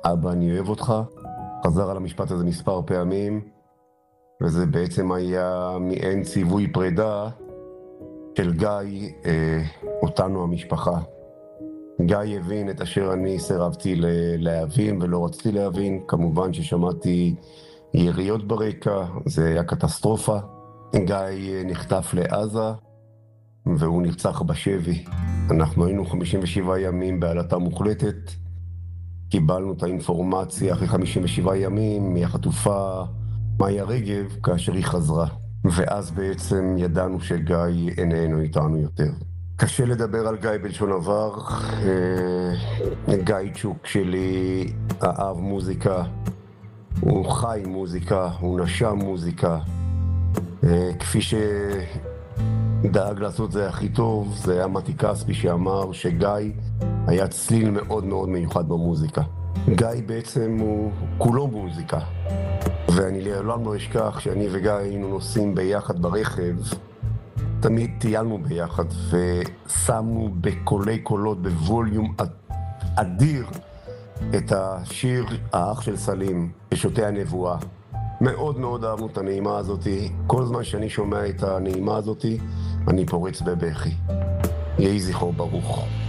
אבא, אני אוהב אותך. חזר על המשפט הזה מספר פעמים, וזה בעצם היה מעין ציווי פרידה של גיא, אותנו המשפחה. גיא הבין את אשר אני סירבתי להבין ולא רציתי להבין. כמובן ששמעתי יריות ברקע, זה היה קטסטרופה. גיא נחטף לעזה והוא נרצח בשבי. אנחנו היינו 57 ימים בעלתה מוחלטת. קיבלנו את האינפורמציה אחרי 57 ימים מהחטופה מאיה רגב כאשר היא חזרה. ואז בעצם ידענו שגיא איננו איתנו יותר. קשה לדבר על גיא בלשון עבר. גיא צ'וק שלי אהב מוזיקה, הוא חי מוזיקה, הוא נשם מוזיקה. כפי שדאג לעשות זה הכי טוב, זה היה מתי כספי שאמר שגיא היה צליל מאוד מאוד מיוחד במוזיקה. גיא בעצם הוא כולו מוזיקה. ואני לעולם לא אשכח שאני וגיא היינו נוסעים ביחד ברכב, תמיד טיילנו ביחד ושמנו בקולי קולות, בווליום אדיר, את השיר האח של סלים, בשוטי הנבואה. מאוד מאוד אהבנו את הנעימה הזאת. כל זמן שאני שומע את הנעימה הזאת, אני פורץ בבכי. יהי זכרו ברוך.